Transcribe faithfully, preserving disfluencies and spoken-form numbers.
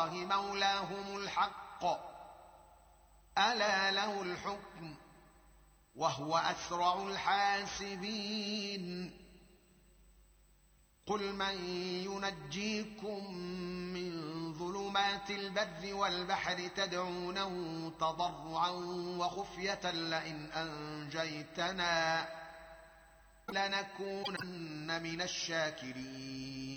الله مولاهم الحق ألا له الحكم وهو أسرع الحاسبين قل من ينجيكم من ظلمات البر والبحر تدعونه تضرعا وخفية لئن أنجيتنا لنكونن من الشاكرين